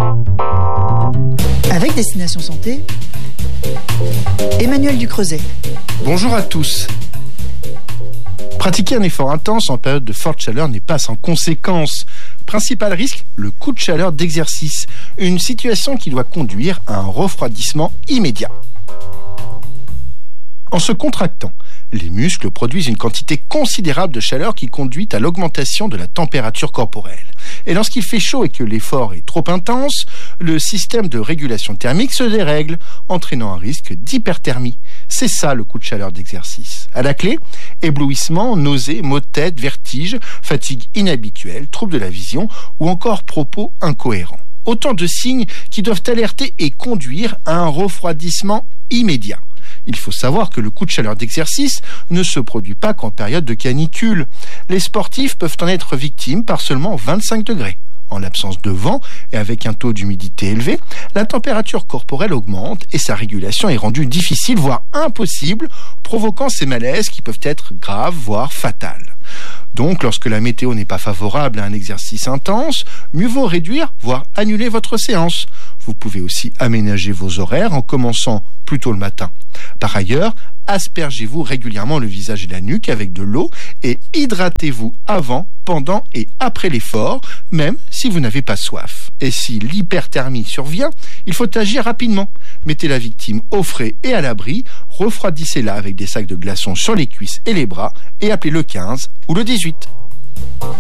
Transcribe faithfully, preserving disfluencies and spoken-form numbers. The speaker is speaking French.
Avec Destination Santé, Emmanuel Ducreuset. Bonjour à tous. Pratiquer un effort intense en période de forte chaleur n'est pas sans conséquences. Principal risque, le coup de chaleur d'exercice, une situation qui doit conduire à un refroidissement immédiat. En se contractant, les muscles produisent une quantité considérable de chaleur qui conduit à l'augmentation de la température corporelle. Et lorsqu'il fait chaud et que l'effort est trop intense, le système de régulation thermique se dérègle, entraînant un risque d'hyperthermie. C'est ça le coup de chaleur d'exercice. À la clé, éblouissement, nausées, maux de tête, vertiges, fatigue inhabituelle, troubles de la vision ou encore propos incohérents. Autant de signes qui doivent alerter et conduire à un refroidissement immédiat. Il faut savoir que le coup de chaleur d'exercice ne se produit pas qu'en période de canicule. Les sportifs peuvent en être victimes par seulement vingt-cinq degrés. En l'absence de vent et avec un taux d'humidité élevé, la température corporelle augmente et sa régulation est rendue difficile, voire impossible, provoquant ces malaises qui peuvent être graves, voire fatales. Donc, lorsque la météo n'est pas favorable à un exercice intense, mieux vaut réduire, voire annuler votre séance. Vous pouvez aussi aménager vos horaires en commençant plus tôt le matin. Par ailleurs, aspergez-vous régulièrement le visage et la nuque avec de l'eau et hydratez-vous avant, pendant et après l'effort, même si vous n'avez pas soif. Et si l'hyperthermie survient, il faut agir rapidement. Mettez la victime au frais et à l'abri, refroidissez-la avec des sacs de glaçons sur les cuisses et les bras et appelez le quinze ou le dix-huit.